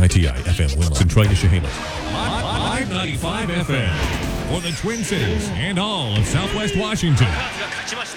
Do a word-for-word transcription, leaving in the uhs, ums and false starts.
I T I F M Wilmot, Centralia, Chehalis. five ninety-five F M for the Twin Cities and all of Southwest Washington.